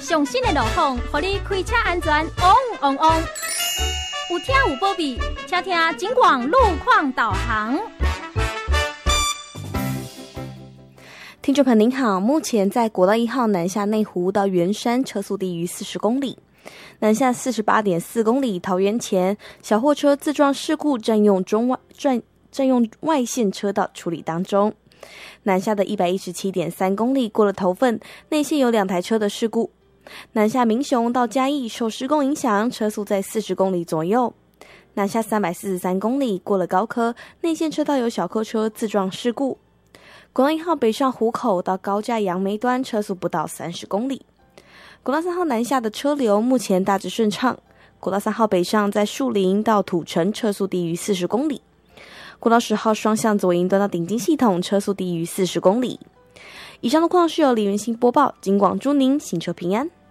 上新的路况，让你开车安全旺旺旺。有听有保庇，请听警广路况导航。 听众朋友您好，目前在国道1号南下内湖到圆山车速低于40公里，南下48.4公里桃园前小货车自撞事故占用外线车道处理当中。南下的117.3公里过了头份，内线有2台车的事故。南下民雄到嘉义受施工影响，车速在40公里左右。南下343公里过了高科，内线车道有小客车自撞事故。国道1号北上湖口到高架杨梅端，车速不到30公里。国道3号南下的车流目前大致顺畅。国道3号北上在树林到土城，车速低于40公里。国道10号双向左营端到顶金系统，车速低于40公里。以上路况是由李元兴播报，警广祝您行车平安。